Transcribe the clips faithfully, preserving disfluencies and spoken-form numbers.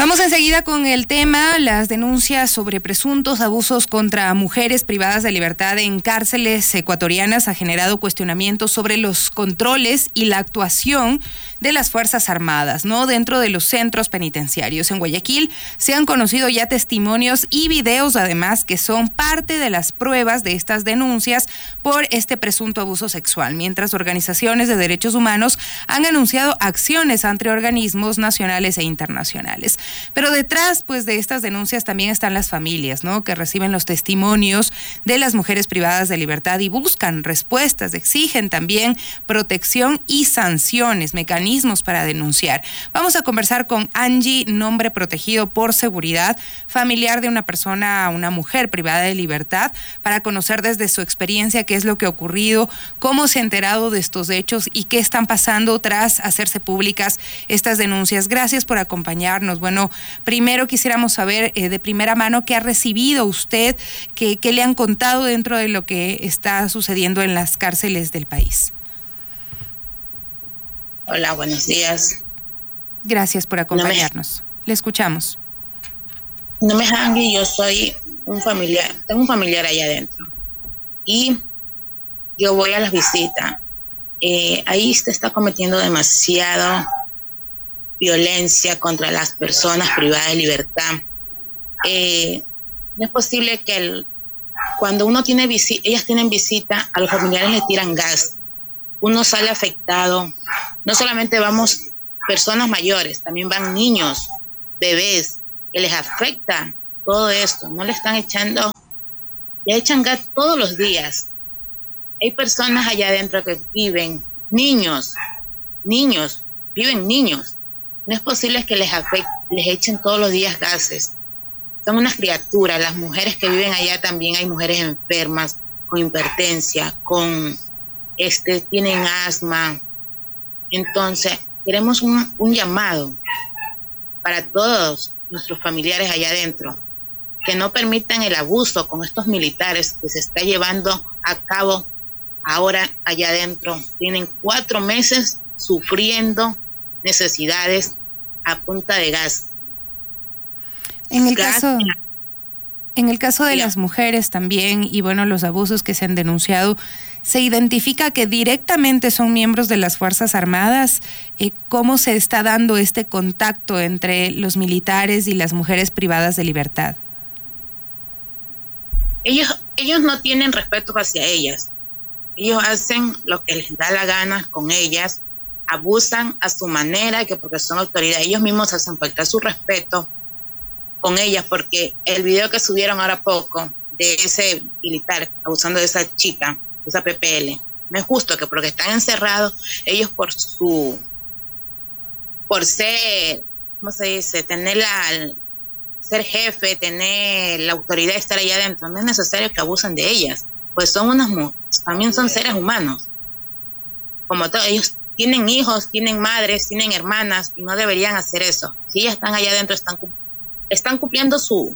Vamos enseguida con el tema. Las denuncias sobre presuntos abusos contra mujeres privadas de libertad en cárceles ecuatorianas ha generado cuestionamientos sobre los controles y la actuación de las Fuerzas Armadas, ¿no?, dentro de los centros penitenciarios. En Guayaquil se han conocido ya testimonios y videos, además, que son parte de las pruebas de estas denuncias por este presunto abuso sexual, mientras organizaciones de derechos humanos han anunciado acciones ante organismos nacionales e internacionales. Pero detrás, pues, de estas denuncias también están las familias, ¿no?, que reciben los testimonios de las mujeres privadas de libertad y buscan respuestas, exigen también protección y sanciones, mecanismos para denunciar. Vamos a conversar con Angie, nombre protegido por seguridad, familiar de una persona, una mujer privada de libertad, para conocer desde su experiencia qué es lo que ha ocurrido, cómo se ha enterado de estos hechos y qué están pasando tras hacerse públicas estas denuncias. Gracias por acompañarnos. Bueno, primero quisiéramos saber eh, de primera mano qué ha recibido usted, qué, qué le han contado dentro de lo que está sucediendo en las cárceles del país. Hola, buenos días. Gracias por acompañarnos. No me, Le escuchamos. No me Angie, yo soy un familiar, tengo un familiar allá adentro y yo voy a las visitas. Eh, ahí se está cometiendo demasiado violencia contra las personas privadas de libertad. Eh, no es posible que el, cuando uno tiene visita, ellas tienen visita, a los familiares les tiran gas. Uno sale afectado. No solamente vamos personas mayores, también van niños, bebés, que les afecta todo esto. No le están echando, le echan gas todos los días. Hay personas allá adentro que viven, niños, niños, viven niños. No es posible que les afecte, les echen todos los días gases. Son unas criaturas. Las mujeres que viven allá también hay mujeres enfermas, con hipertensión, con este, tienen asma. Entonces, queremos un, un llamado para todos nuestros familiares allá adentro, que no permitan el abuso con estos militares que se está llevando a cabo ahora allá adentro. Tienen cuatro meses sufriendo necesidades a punta de gas. En el gas, caso, en el caso de yeah. las mujeres también, y bueno, los abusos que se han denunciado, se identifica que directamente son miembros de las Fuerzas Armadas. Eh, ¿Cómo se está dando este contacto entre los militares y las mujeres privadas de libertad? Ellos, ellos no tienen respeto hacia ellas. Ellos hacen lo que les da la gana con ellas, abusan a su manera, que porque son autoridades, ellos mismos hacen faltar su respeto con ellas, porque el video que subieron ahora poco de ese militar abusando de esa chica, de esa P P L, no es justo que porque están encerrados, ellos por su, por ser, ¿cómo se dice?, tener la, ser jefe, tener la autoridad de estar allá adentro, no es necesario que abusen de ellas, pues son unas, también son seres humanos, como todos ellos. Tienen hijos, tienen madres, tienen hermanas y no deberían hacer eso. Si ellas están allá adentro, están, están cumpliendo su,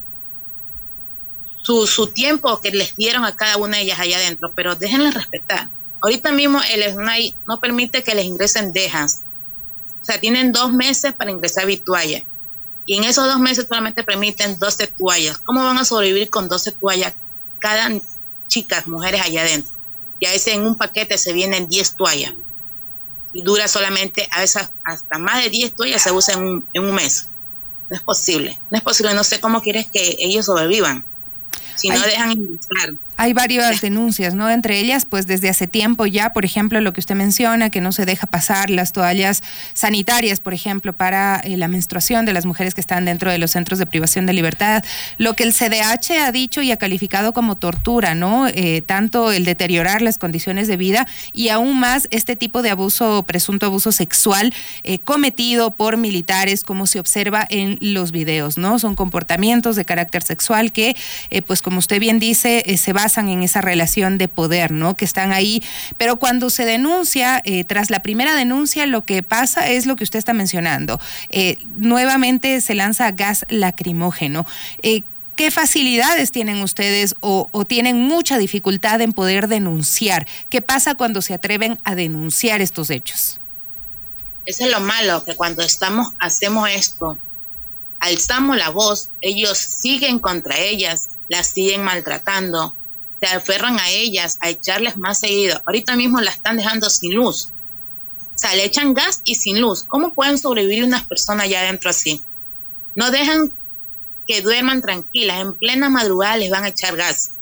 su, su tiempo que les dieron a cada una de ellas allá adentro, pero déjenlas respetar. Ahorita mismo el S N A I no permite que les ingresen dejas. O sea, tienen dos meses para ingresar vitualla. Y en esos dos meses solamente permiten doce toallas. ¿Cómo van a sobrevivir con doce toallas cada chicas, mujeres allá adentro? Y a veces en un paquete se vienen diez toallas. Y dura solamente, a veces hasta más de diez toallas se usan en un, en un mes. No es posible, no es posible, no sé cómo quieres que ellos sobrevivan, si no hay, dejan ingresar. Hay varias denuncias, ¿no? Entre ellas, pues desde hace tiempo ya, por ejemplo, lo que usted menciona, que no se deja pasar las toallas sanitarias, por ejemplo, para eh, la menstruación de las mujeres que están dentro de los centros de privación de libertad, lo que el C D H ha dicho y ha calificado como tortura, ¿no? Eh, tanto el deteriorar las condiciones de vida y aún más este tipo de abuso, presunto abuso sexual eh, cometido por militares, como se observa en los videos, ¿no? Son comportamientos de carácter sexual que, eh, pues como usted bien dice, eh, se basan en esa relación de poder, ¿no?, que están ahí. Pero cuando se denuncia, eh, tras la primera denuncia, lo que pasa es lo que usted está mencionando. Eh, nuevamente se lanza gas lacrimógeno. Eh, ¿Qué facilidades tienen ustedes o, o tienen mucha dificultad en poder denunciar? ¿Qué pasa cuando se atreven a denunciar estos hechos? Eso es lo malo, que cuando estamos, hacemos esto, alzamos la voz, ellos siguen contra ellas, las siguen maltratando, se aferran a ellas, a echarles más seguido. Ahorita mismo la están dejando sin luz. O sea, le echan gas y sin luz. ¿Cómo pueden sobrevivir unas personas allá adentro así? No dejan que duerman tranquilas. En plena madrugada les van a echar gas.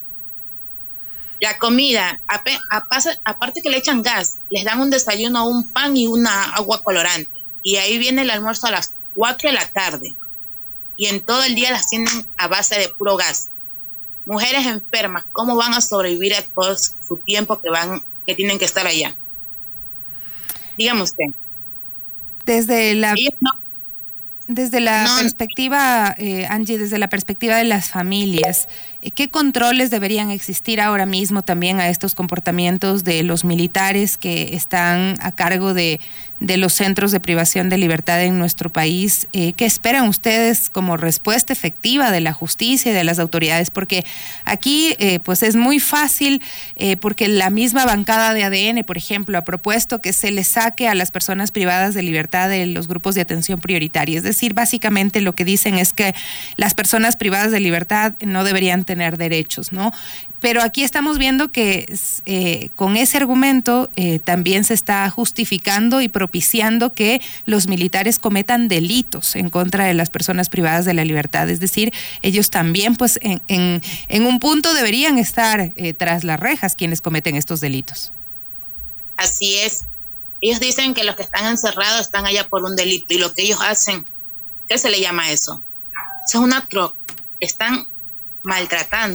La comida, aparte que le echan gas, les dan un desayuno, un pan y una agua colorante. Y ahí viene el almuerzo a las cuatro de la tarde. Y en todo el día las tienen a base de puro gas. Mujeres enfermas, ¿cómo van a sobrevivir a todo su tiempo que van, que tienen que estar allá? Dígame usted. Desde la... No, Desde la no, perspectiva, eh, Angie, desde la perspectiva de las familias, ¿qué controles deberían existir ahora mismo también a estos comportamientos de los militares que están a cargo de, de los centros de privación de libertad en nuestro país? Eh, ¿Qué esperan ustedes como respuesta efectiva de la justicia y de las autoridades? Porque aquí eh, pues es muy fácil, eh, porque la misma bancada de A D N, por ejemplo, ha propuesto que se les saque a las personas privadas de libertad de los grupos de atención prioritaria. Es decir, básicamente lo que dicen es que las personas privadas de libertad no deberían tener derechos, ¿no? Pero aquí estamos viendo que eh, con ese argumento eh, también se está justificando y propiciando que los militares cometan delitos en contra de las personas privadas de la libertad. Es decir, ellos también, pues, en, en, en un punto deberían estar eh, tras las rejas quienes cometen estos delitos. Así es. Ellos dicen que los que están encerrados están allá por un delito y lo que ellos hacen, ¿qué se le llama eso? Eso es una troca. Están maltratando.